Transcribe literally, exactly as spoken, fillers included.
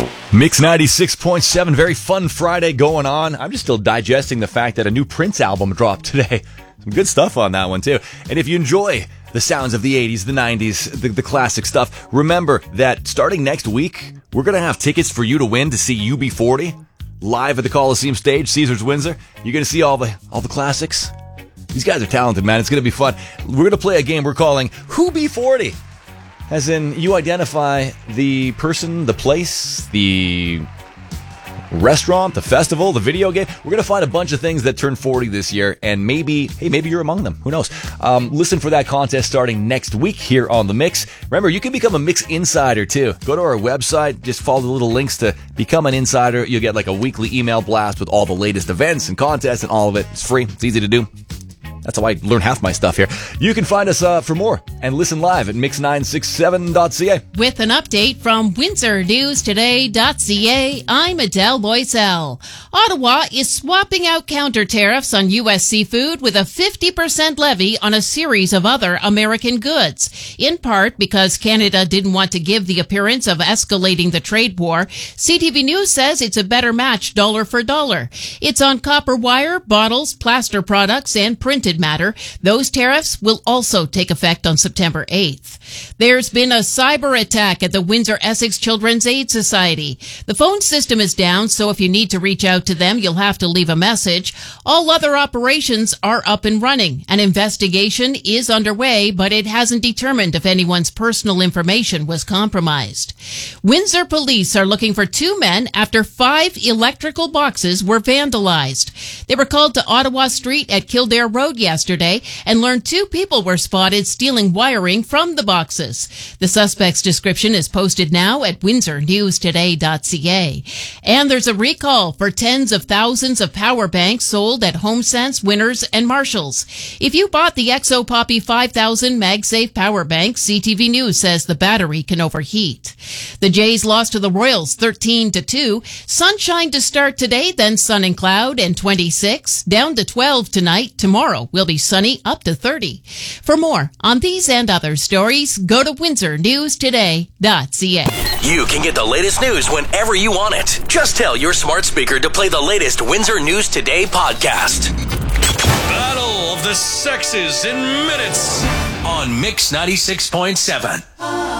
Mix ninety-six point seven, very fun Friday going on. I'm just still digesting the fact that a new Prince album dropped today. Some good stuff on that one, too. And if you enjoy the sounds of the eighties, the nineties, the, the classic stuff, remember that starting next week, we're going to have tickets for you to win to see U B forty live at the Coliseum stage, Caesars Windsor. You're going to see all the all the classics. These guys are talented, man. It's going to be fun. We're going to play a game we're calling Who B forty. As in, you identify the person, the place, the restaurant, the festival, the video game. We're going to find a bunch of things that turned forty this year, and maybe, hey, maybe you're among them. Who knows? Um, listen for that contest starting next week here on The Mix. Remember, you can become a Mix Insider, too. Go to our website, just follow the little links to become an insider. You'll get like a weekly email blast with all the latest events and contests and all of it. It's free. It's easy to do. That's how I learn half my stuff here. You can find us uh, for more and listen live at mix nine six seven dot c a. With an update from windsor news today dot c a, I'm Adele Boisel. Ottawa is swapping out counter tariffs on U S seafood with a fifty percent levy on a series of other American goods. In part because Canada didn't want to give the appearance of escalating the trade war, C T V News says it's a better match dollar for dollar. It's on copper wire, bottles, plaster products, and printed matter. Those tariffs will also take effect on September eighth. There's been a cyber attack at the Windsor Essex Children's Aid Society. The phone system is down, so if you need to reach out to them, you'll have to leave a message. All other operations are up and running. An investigation is underway, but it hasn't determined if anyone's personal information was compromised. Windsor police are looking for two men after five electrical boxes were vandalized. They were called to Ottawa Street at Kildare Road yesterday and learned two people were spotted stealing wiring from the boxes. The suspect's description is posted now at windsor news today dot c a. And there's a recall for tens of thousands of power banks sold at HomeSense, Winners, and Marshalls. If you bought the ExoPoppy five thousand MagSafe power bank, C T V News says the battery can overheat. The Jays lost to the Royals thirteen to two. Sunshine to start today, then sun and cloud and twenty-six. Down to twelve tonight. Tomorrow will be sunny up to thirty. For more on these and other stories, go to windsor news today dot c a. You can get the latest news whenever you want it. Just tell your smart speaker to play the latest Windsor News Today podcast. Battle of the Sexes in minutes on Mix ninety-six point seven.